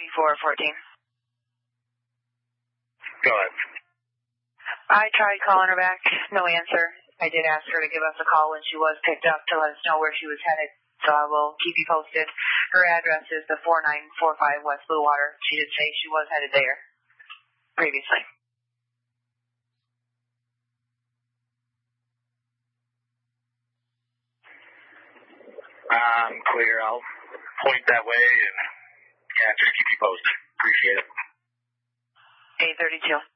9414. Go ahead. I tried calling her back. No answer. I did ask her to give us a call when she was picked up to let us know where she was headed. So I will keep you posted. Her address is the 4945 West Blue Water. She did say she was headed there previously. Clear. I'll point that way and just keep you posted. Appreciate it. 832.